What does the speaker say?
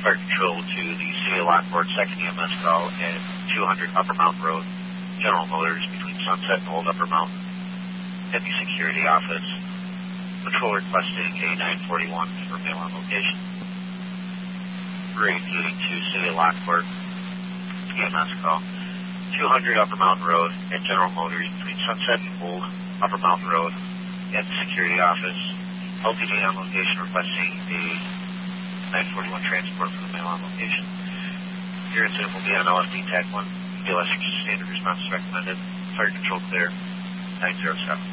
Fire Control to the City of Lockport, 2nd EMS call at 200 Upper Mountain Road, General Motors between Sunset and Old Upper Mountain. Deputy Security Office. Patrol requesting a 941 for mail-on location. Repeating to City of Lockport, EMS call. 200 Upper Mountain Road at General Motors between Sunset and Old Upper Mountain Road at the Security Office. LTD on location requesting a 941 transport for the mail-on location. Your incident will be on LFD Tag 1. BLS standard response recommended. Fire Control clear. 907.